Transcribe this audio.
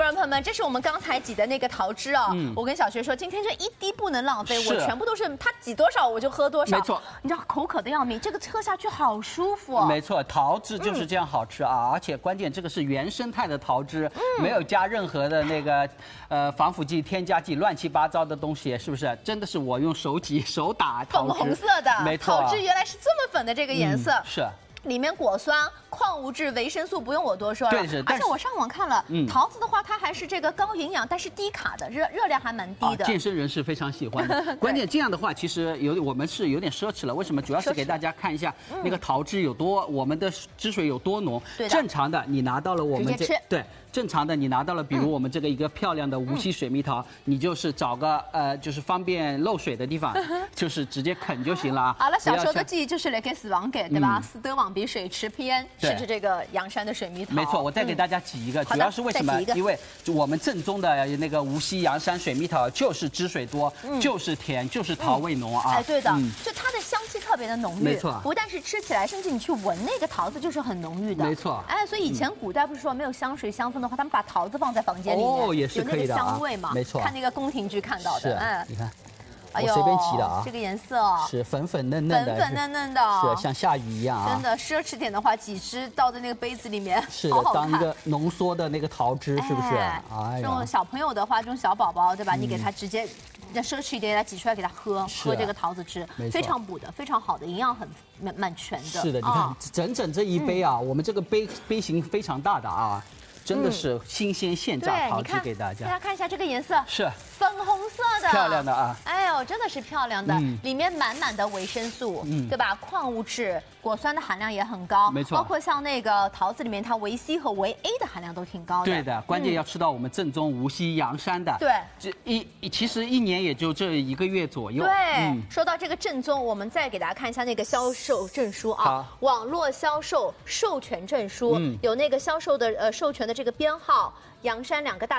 观众朋友们，这是我们刚才挤的那个桃汁哦。我跟小学说，今天这一滴不能浪费，我全部都是他挤多少我就喝多少。 没错， 你知道口渴的要命，这个喝下去好舒服哦。 没错，桃汁就是这样好吃啊！而且关键这个是原生态的桃汁，没有加任何的那个防腐剂、添加剂、乱七八糟的东西，是不是？真的是我用手挤手打桃汁， 粉红色的， 没错， 桃汁原来是这么粉的这个颜色， 是。 里面果酸、矿物质、维生素不用我多说了。 对，是。 而且我上网看了，桃子的话，它还是这个高营养，但是低卡的，热量还蛮低的。 健身人士非常喜欢的。关键这样的话，其实我们是有点奢侈了。为什么？主要是给大家看一下那个桃汁有多，我们的汁水有多浓。正常的你拿到了我们这对。正常的，你拿到了，比如我们这个一个漂亮的无锡水蜜桃，你就是找个就是方便漏水的地方，就是直接啃就行了啊。 好了，小时候的记忆就是来给死亡给，对吧？死得往比水池边，吃这个阳山的水蜜桃。 没错，我再给大家挤一个，主要是为什么？因为我们正宗的那个无锡阳山水蜜桃就是汁水多，就是甜，就是桃味浓啊。 哎，对的，就它的香气特别的浓郁， 没错。 不但是吃起来，甚至你去闻那个桃子就是很浓郁的， 没错。 哎，所以以前古代不是说没有香水香氛的话，他们把桃子放在房间里面， 也是可以的， 有那个香味嘛， 没错。 看那个宫廷剧看到的， 你看。 哎呦， 我随便挤的啊， 这个颜色是粉粉嫩嫩的， 粉粉嫩嫩的， 是像下雨一样啊。 真的奢侈点的话，几支倒在那个杯子里面， 是的，当一个浓缩的那个桃汁，是不是？ 哎，这种小朋友的话，这种小宝宝，对吧？你给他直接，那奢侈一点，给他挤出来给他喝这个桃子汁，非常补的，非常好的，营养蛮全的。 是的，你看整整这一杯啊，我们这个杯型非常大的啊。真的是新鲜现榨桃汁给大家， 大家看一下这个颜色， 是粉红色的， 漂亮的啊！ 哎呦，真的是漂亮的，里面满满的维生素，对吧？矿物质、果酸的含量也很高， 没错。 包括像那个桃子里面，它维 C 和维 A 的含量都挺高的。 对的，关键要吃到我们正宗无锡阳山的。 对， 其实一年也就这1个月左右。 对，说到这个正宗，我们再给大家看一下那个销售证书啊，网络销售授权证书，有那个销售的授权的这个编号，阳山2个大。